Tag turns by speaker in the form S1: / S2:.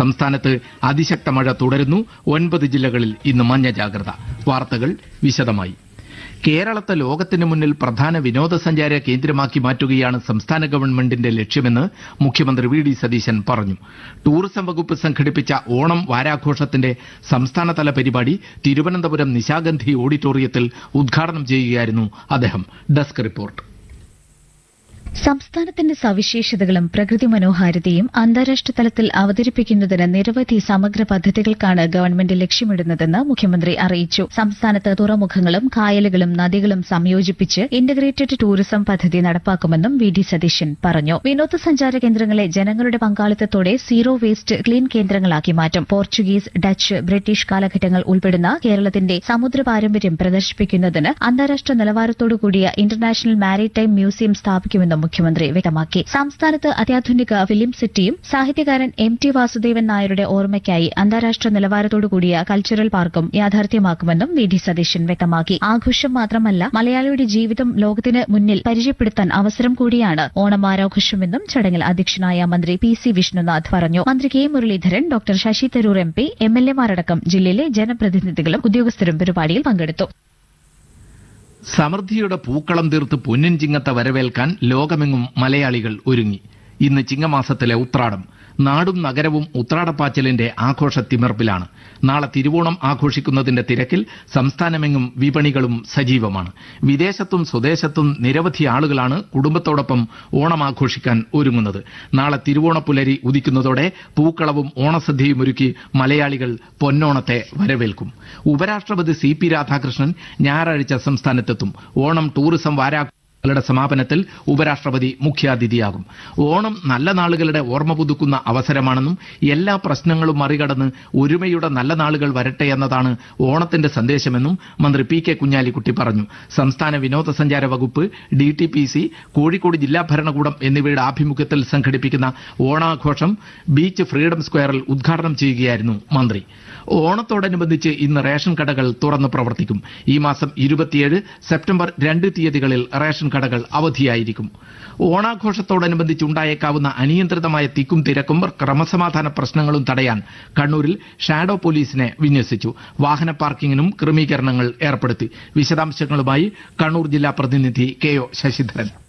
S1: സംസ്ഥാനത്ത് അതിശക്ത മഴ തുടരുന്നു. 9 ജില്ലകളിൽ ഇന്ന് മഞ്ഞ ജാഗ്രത. വാർത്തകൾ വിശദമായി. കേരളത്തെ ലോകത്തിന് മുന്നിൽ പ്രധാന വിനോദസഞ്ചാര കേന്ദ്രമാക്കി മാറ്റുകയാണ് സംസ്ഥാന ഗവൺമെന്റിന്റെ ലക്ഷ്യമെന്ന് മുഖ്യമന്ത്രി വി.ഡി. സതീശൻ പറഞ്ഞു. ടൂറിസം വകുപ്പ് സംഘടിപ്പിച്ച ഓണം വാരാഘോഷത്തിന്റെ സംസ്ഥാനതല പരിപാടി തിരുവനന്തപുരം നിശാഗന്ധി ഓഡിറ്റോറിയത്തിൽ ഉദ്ഘാടനം ചെയ്യുകയായിരുന്നു അദ്ദേഹം. Desk report.
S2: സംസ്ഥാനത്തിന്റെ സവിശേഷതകളും പ്രകൃതി മനോഹാരിതയും അന്താരാഷ്ട്ര തലത്തിൽ അവതരിപ്പിക്കുന്നതിന് നിരവധി സമഗ്ര പദ്ധതികൾക്കാണ് ഗവൺമെന്റ് ലക്ഷ്യമിടുന്നതെന്ന് മുഖ്യമന്ത്രി അറിയിച്ചു. സംസ്ഥാനത്ത് തുറമുഖങ്ങളും കായലുകളും നദികളും സംയോജിപ്പിച്ച് ഇന്റഗ്രേറ്റഡ് ടൂറിസം പദ്ധതി നടപ്പാക്കുമെന്നും വി.ഡി. സതീശൻ പറഞ്ഞു. വിനോദസഞ്ചാര കേന്ദ്രങ്ങളെ ജനങ്ങളുടെ പങ്കാളിത്തത്തോടെ സീറോ വേസ്റ്റ് ക്ലീൻ കേന്ദ്രങ്ങളാക്കി മാറ്റും. പോർച്ചുഗീസ്, ഡച്ച്, ബ്രിട്ടീഷ് കാലഘട്ടങ്ങൾ ഉൾപ്പെടുന്ന കേരളത്തിന്റെ സമുദ്ര പാരമ്പര്യം പ്രദർശിപ്പിക്കുന്നതിന് അന്താരാഷ്ട്ര നിലവാരത്തോടുകൂടിയ ഇന്റർനാഷണൽ മാരിടൈം മ്യൂസിയം സ്ഥാപിക്കുമെന്നും മുഖ്യമന്ത്രി വ്യക്തമാക്കി. സംസ്ഥാനത്ത് അത്യാധുനിക ഫിലിം സിറ്റിയും സാഹിത്യകാരൻ എം.ടി. വാസുദേവൻ നായരുടെ ഓർമ്മയ്ക്കായി അന്താരാഷ്ട്ര നിലവാരത്തോടുകൂടിയ കൾച്ചറൽ പാർക്കും യാഥാർത്ഥ്യമാക്കുമെന്നും വി.ഡി. സതീശൻ വ്യക്തമാക്കി. ആഘോഷം മാത്രമല്ല, മലയാളിയുടെ ജീവിതം ലോകത്തിന് മുന്നിൽ പരിചയപ്പെടുത്താൻ അവസരം കൂടിയാണ് ഓണം വാരാഘോഷമെന്നും ചടങ്ങിൽ അധ്യക്ഷനായ മന്ത്രി പി.സി. വിഷ്ണുനാഥ് പറഞ്ഞു. മന്ത്രി K. Muraleedharan, doctor Sasi Tharoor MP, എം.എൽ.എമാരടക്കം ജില്ലയിലെ ജനപ്രതിനിധികളും ഉദ്യോഗസ്ഥരും പരിപാടിയിൽ പങ്കെടുത്തു.
S1: സമൃദ്ധിയുടെ പൂക്കളം തീർത്ത് പൊന്നിൻ ചിങ്ങത്തെ വരവേൽക്കാൻ ലോകമെങ്ങും മലയാളികൾ ഒരുങ്ങി. ഇന്ന് ചിങ്ങമാസത്തിലെ ഉത്രാടം. നാടും നഗരവും ഉത്രാടപ്പാച്ചിലിന്റെ ആഘോഷത്തിമിർപ്പിലാണ്. നാളെ തിരുവോണം ആഘോഷിക്കുന്നതിന്റെ തിരക്കിൽ സംസ്ഥാനമെങ്ങും വിപണികളും സജീവമാണ്. വിദേശത്തും സ്വദേശത്തും നിരവധി ആളുകളാണ് കുടുംബത്തോടൊപ്പം ഓണം ആഘോഷിക്കാൻ ഒരുങ്ങുന്നത്. നാളെ തിരുവോണപ്പുലരി ഉദിക്കുന്നതോടെ പൂക്കളവും ഓണസദ്യയും ഒരുക്കി മലയാളികൾ പൊന്നോണത്തെ വരവേൽക്കും. ഉപരാഷ്ട്രപതി സി.പി. രാധാകൃഷ്ണൻ ഞായറാഴ്ച സംസ്ഥാനത്തെത്തും. ഓണം ടൂറിസം വാരാഘോഷ ങ്ങളുടെ സമാപനത്തിൽ ഉപരാഷ്ട്രപതി മുഖ്യാതിഥിയാകും. ഓണം നല്ല നാളുകളുടെ ഓർമ്മ പുതുക്കുന്ന അവസരമാണെന്നും എല്ലാ പ്രശ്നങ്ങളും മറികടന്ന് ഒരുമയുടെ നല്ല നാളുകൾ വരട്ടെ എന്നതാണ് ഓണത്തിന്റെ സന്ദേശമെന്നും മന്ത്രി പി. കെ. കുഞ്ഞാലിക്കുട്ടി പറഞ്ഞു. സംസ്ഥാന വിനോദസഞ്ചാര വകുപ്പ്, DTPC, കോഴിക്കോട് ജില്ലാ ഭരണകൂടം എന്നിവയുടെ ആഭിമുഖ്യത്തിൽ സംഘടിപ്പിക്കുന്ന ഓണാഘോഷം ബീച്ച് ഫ്രീഡം സ്ക്വയറിൽ ഉദ്ഘാടനം ചെയ്യുകയായിരുന്നു മന്ത്രി. ഓണത്തോടനുബന്ധിച്ച് ഇന്ന് റേഷൻ കടകൾ തുറന്ന് പ്രവർത്തിക്കും. ഈ മാസം 27, സെപ്റ്റംബർ 2 തീയതികളിൽ റേഷൻ കടകൾ അവധിയായിരിക്കും. ഓണാഘോഷത്തോടനുബന്ധിച്ചുണ്ടായേക്കാവുന്ന അനിയന്ത്രിതമായ തിക്കും തിരക്കും ക്രമസമാധാന പ്രശ്നങ്ങളും തടയാൻ കണ്ണൂരിൽ ഷാഡോ പോലീസിനെ വിന്യസിച്ചു. വാഹന പാർക്കിങ്ങിനും ക്രമീകരണങ്ങൾ ഏർപ്പെടുത്തി. വിശദാംശങ്ങളുമായി കണ്ണൂർ ജില്ലാ പ്രതിനിധി കെ.ഒ. ശശിധരൻ.